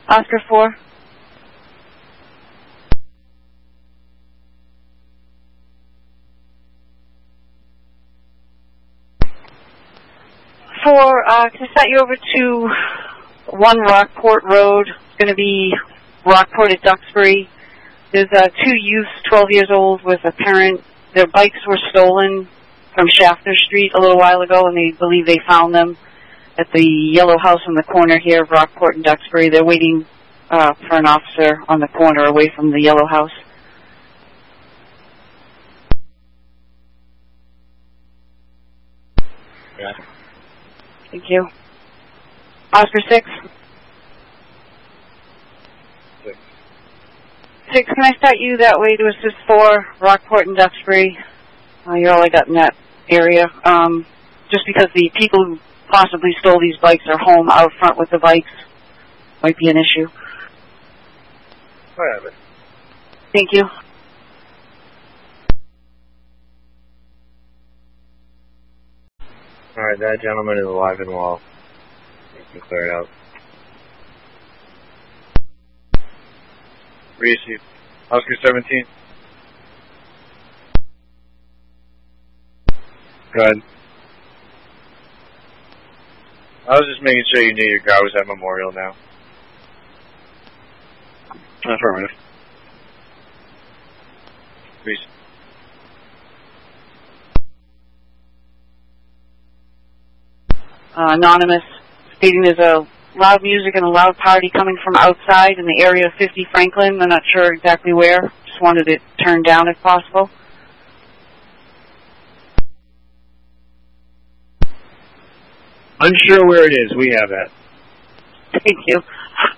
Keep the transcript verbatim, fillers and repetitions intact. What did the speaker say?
Oscar four. Four, uh, can I set you over to one Rockport Road? It's going to be Rockport at Duxbury. There's uh, two youths, twelve years old, with a parent. Their bikes were stolen from Shafter Street a little while ago, and they believe they found them at the yellow house on the corner here of Rockport and Duxbury. They're waiting uh, for an officer on the corner away from the yellow house. Yeah. Thank you. Oscar six. Six. Six, can I start you that way to assist four, Rockport and Duxbury? Uh, you're all I got in that area. Um, just because the people who possibly stole these bikes are home out front with the bikes. Might be an issue. I have it. Thank you. All right, that gentleman is alive and well. You can clear it out. Receive. Oscar seventeen. Go ahead. I was just making sure you knew your guy was at Memorial now. Affirmative. Receive. Uh, anonymous, stating there's a loud music and a loud party coming from outside in the area of fifty Franklin. I'm not sure exactly where. Just wanted it turned down if possible. Unsure where it is. We have that. Thank you.